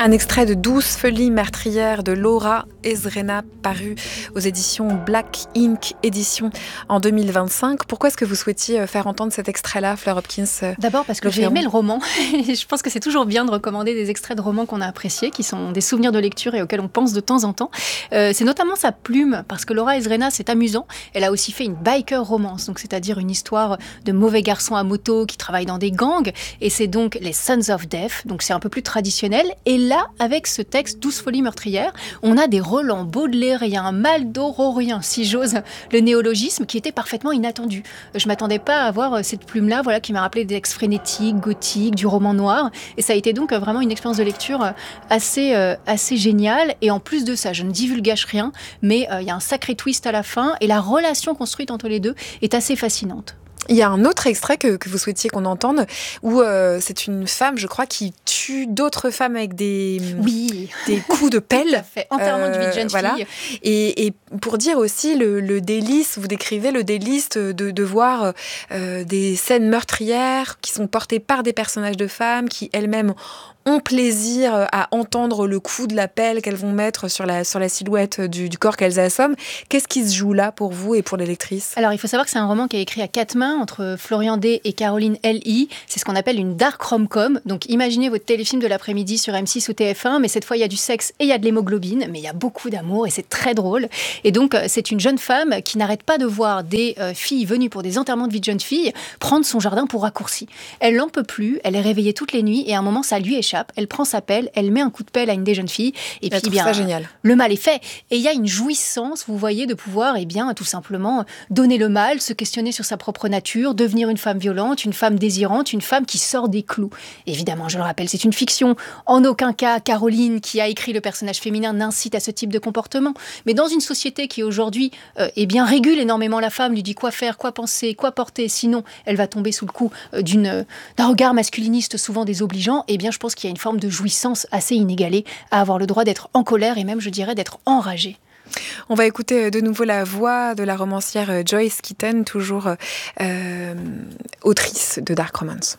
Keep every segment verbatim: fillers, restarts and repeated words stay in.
Un extrait de Douce folie meurtrière de Laura Ezrena, paru aux éditions Black Ink Édition en deux mille vingt-cinq. Pourquoi est-ce que vous souhaitiez faire entendre cet extrait-là, Fleur Hopkins? D'abord parce que j'ai aimé le roman. Je pense que c'est toujours bien de recommander des extraits de romans qu'on a appréciés, qui sont des souvenirs de lecture et auxquels on pense de temps en temps. Euh, c'est notamment sa plume, parce que Laura Ezrena, c'est amusant. Elle a aussi fait une biker romance, donc c'est-à-dire une histoire de mauvais garçons à moto qui travaillent dans des gangs. Et c'est donc les Sons of Death, donc c'est un peu plus traditionnel. Et là, avec ce texte Douce folie meurtrière, on a des relents baudelairiens, maldororiens, si j'ose le néologisme, qui était parfaitement inattendu. Je m'attendais pas à voir cette plume-là, voilà, qui m'a rappelé des textes frénétiques, gothiques, du roman noir. Et ça a été donc vraiment une expérience de lecture assez, euh, assez géniale. Et en plus de ça, je ne divulgage rien, mais il euh, y a un sacré twist à la fin. Et la relation construite entre les deux est assez fascinante. Il y a un autre extrait que, que vous souhaitiez qu'on entende, où euh, c'est une femme, je crois, qui tue d'autres femmes avec des, oui. des coups de pelle. Tout à fait. Enterrement euh, de vie de jeune voilà. fille. Et, et pour dire aussi le, le délice, vous décrivez le délice de, de voir euh, des scènes meurtrières qui sont portées par des personnages de femmes qui elles-mêmes ont plaisir à entendre le coup de la pelle qu'elles vont mettre sur la, sur la silhouette du, du corps qu'elles assomment. Qu'est-ce qui se joue là pour vous et pour les lectrices? Alors, il faut savoir que c'est un roman qui est écrit à quatre mains entre Florian Day et Caroline L I. C'est ce qu'on appelle une dark rom-com. Donc, imaginez votre téléfilm de l'après-midi sur M six ou T F un, mais cette fois, il y a du sexe et il y a de l'hémoglobine, mais il y a beaucoup d'amour et c'est très drôle. Et donc, c'est une jeune femme qui n'arrête pas de voir des euh, filles venues pour des enterrements de vie de jeune fille prendre son jardin pour raccourci. Elle n'en peut plus, elle est réveillée toutes les nuits et à un moment, ça lui échappe. Elle prend sa pelle, elle met un coup de pelle à une des jeunes filles et elle puis bien ça génial. Le mal est fait. Et il y a une jouissance, vous voyez, de pouvoir eh bien tout simplement donner le mal, se questionner sur sa propre nature, devenir une femme violente, une femme désirante, une femme qui sort des clous. Évidemment, je le rappelle, c'est une fiction. En aucun cas, Caroline, qui a écrit le personnage féminin, n'incite à ce type de comportement. Mais dans une société qui aujourd'hui euh, eh bien régule énormément la femme, lui dit quoi faire, quoi penser, quoi porter, sinon elle va tomber sous le coup euh, d'une, euh, d'un regard masculiniste souvent désobligeant, eh bien je pense qu'il y a une forme de jouissance assez inégalée à avoir le droit d'être en colère et même, je dirais, d'être enragé. On va écouter de nouveau la voix de la romancière Joyce Kitten, toujours euh, autrice de Dark Romance.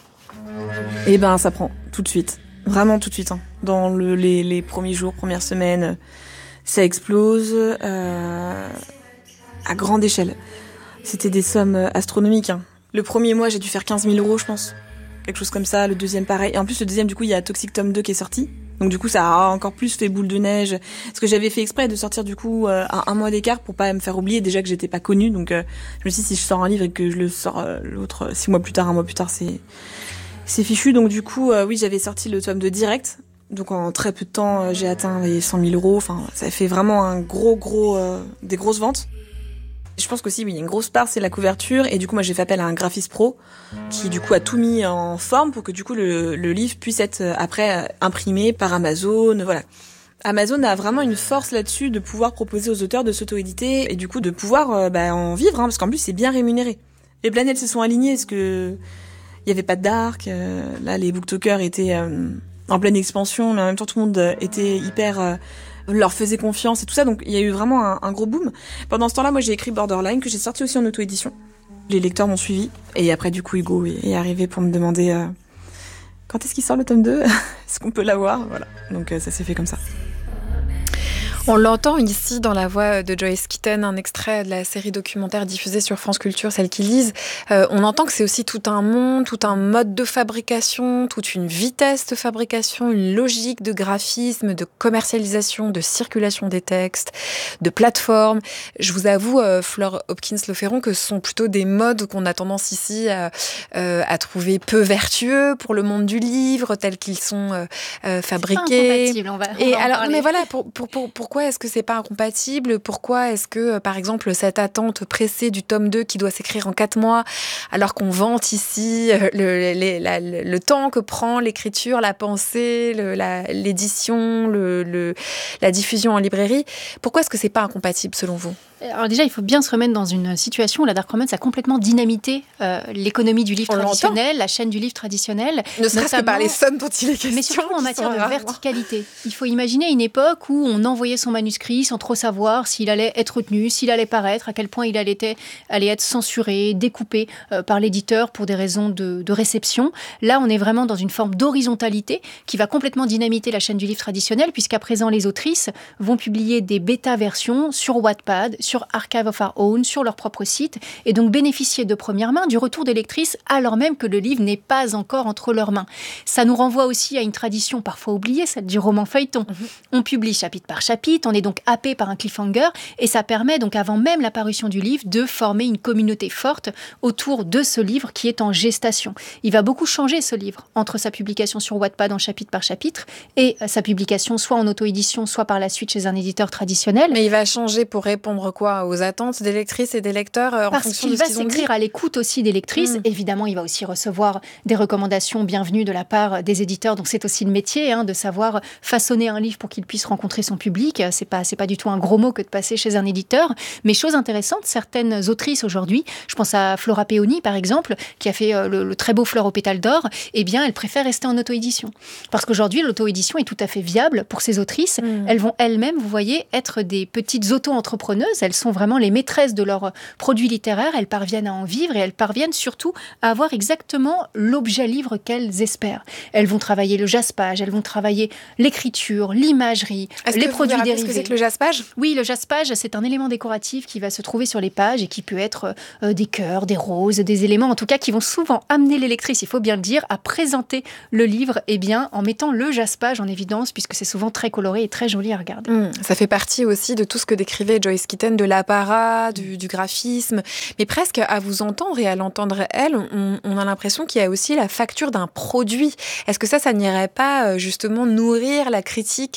Eh ben, ça prend tout de suite, vraiment tout de suite. Hein. Dans le, les, les premiers jours, premières semaines, ça explose euh, à grande échelle. C'était des sommes astronomiques. Hein. Le premier mois, j'ai dû faire quinze mille euros, je pense. Quelque chose comme ça, le deuxième pareil. Et en plus, le deuxième, du coup, il y a Toxic Tome deux qui est sorti. Donc du coup, ça a encore plus fait boule de neige. Parce que j'avais fait exprès de sortir du coup euh, à un mois d'écart pour pas me faire oublier déjà que j'étais pas connue. Donc euh, je me suis dit, si je sors un livre et que je le sors euh, l'autre six mois plus tard, un mois plus tard, c'est c'est fichu. Donc du coup, euh, oui, j'avais sorti le tome deux direct. Donc en très peu de temps, euh, j'ai atteint les cent mille euros. Enfin, ça fait vraiment un gros, gros, euh, des grosses ventes. Je pense qu'aussi, oui, il y a une grosse part, c'est la couverture. Et du coup, moi, j'ai fait appel à un graphiste pro qui, du coup, a tout mis en forme pour que, du coup, le, le livre puisse être, après, imprimé par Amazon. Voilà. Amazon a vraiment une force là-dessus de pouvoir proposer aux auteurs de s'auto-éditer et, du coup, de pouvoir euh, bah, en vivre, hein, parce qu'en plus, c'est bien rémunéré. Les planètes se sont alignées parce que il y avait pas de dark. Euh, là, les booktokers étaient euh, en pleine expansion, mais en même temps, tout le monde était hyper... Euh, leur faisait confiance et tout ça, donc il y a eu vraiment un, un gros boom. Pendant ce temps-là, moi j'ai écrit Borderline, que j'ai sorti aussi en auto-édition. Les lecteurs m'ont suivi, et après du coup Hugo est, est arrivé pour me demander euh, quand est-ce qu'il sort le tome deux, est-ce qu'on peut l'avoir, voilà. Donc euh, ça s'est fait comme ça. On l'entend ici dans la voix de Joyce Kitten, un extrait de la série documentaire diffusée sur France Culture, celle qui lise. Euh, on entend que c'est aussi tout un monde, tout un mode de fabrication, toute une vitesse de fabrication, une logique de graphisme, de commercialisation, de circulation des textes, de plateforme. Je vous avoue, euh, Fleur Hopkins-Le Ferron, que ce sont plutôt des modes qu'on a tendance ici à, euh, à trouver peu vertueux pour le monde du livre, tels qu'ils sont euh, euh, fabriqués. C'est on va, on Et va alors, parler. mais voilà, pour, pour, pour, pourquoi est-ce que c'est pas incompatible? Pourquoi est-ce que, par exemple, cette attente pressée du tome deux qui doit s'écrire en quatre mois, alors qu'on vante ici le, le, la, le, le temps que prend l'écriture, la pensée, le, la, l'édition, le, le, la diffusion en librairie, pourquoi est-ce que c'est pas incompatible selon vous? Alors déjà, il faut bien se remettre dans une situation où la dark romance a complètement dynamité euh, l'économie du livre On traditionnel, l'entend. la chaîne du livre traditionnel. Ne serait-ce que par les sommes dont il est question. Mais surtout en matière de rarement... verticalité. Il faut imaginer une époque où on envoyait son manuscrit sans trop savoir s'il allait être retenu, s'il allait paraître, à quel point il allait être, allait être censuré, découpé euh, par l'éditeur pour des raisons de, de réception. Là, on est vraiment dans une forme d'horizontalité qui va complètement dynamiter la chaîne du livre traditionnel, puisqu'à présent, les autrices vont publier des bêta-versions sur Wattpad, sur Archive of Our Own, sur leur propre site, et donc bénéficier de première main du retour des lectrices alors même que le livre n'est pas encore entre leurs mains. Ça nous renvoie aussi à une tradition parfois oubliée, celle du roman feuilleton. Mmh. On publie chapitre par chapitre, on est donc happé par un cliffhanger, et ça permet donc avant même la parution du livre de former une communauté forte autour de ce livre qui est en gestation. Il va beaucoup changer ce livre entre sa publication sur Wattpad en chapitre par chapitre et sa publication soit en auto-édition, soit par la suite chez un éditeur traditionnel. Mais il va changer pour répondre quoi aux attentes des lectrices et des lecteurs euh, en Parce fonction qu'il de ce va qu'ils ont dit. s'écrire à l'écoute aussi des lectrices. Mmh. Évidemment, il va aussi recevoir des recommandations bienvenues de la part des éditeurs. Donc c'est aussi le métier hein, de savoir façonner un livre pour qu'il puisse rencontrer son public. C'est pas, c'est pas du tout un gros mot que de passer chez un éditeur. Mais chose intéressante, certaines autrices aujourd'hui, je pense à Flora Peoni par exemple, qui a fait euh, le, le très beau Fleur aux pétales d'or, eh bien elle préfère rester en auto-édition. Parce qu'aujourd'hui, l'auto-édition est tout à fait viable pour ces autrices. Mmh. Elles vont elles-mêmes, vous voyez, être des petites auto-entrepreneuses. Elles sont vraiment les maîtresses de leurs produits littéraires. Elles parviennent à en vivre et elles parviennent surtout à avoir exactement l'objet livre qu'elles espèrent. Elles vont travailler le jaspage, elles vont travailler l'écriture, l'imagerie, Est-ce les que produits vous dérivés. Est-ce que c'est que le jaspage ? Oui, le jaspage, c'est un élément décoratif qui va se trouver sur les pages et qui peut être euh, des cœurs, des roses, des éléments en tout cas qui vont souvent amener les lectrices, il faut bien le dire, à présenter le livre eh bien, en mettant le jaspage en évidence puisque c'est souvent très coloré et très joli à regarder. Mmh, ça fait partie aussi de tout ce que décrivait Joyce Kitten, de l'apparat, du, du graphisme. Mais presque à vous entendre et à l'entendre elle, on, on a l'impression qu'il y a aussi la facture d'un produit. Est-ce que ça, ça n'irait pas justement nourrir la critique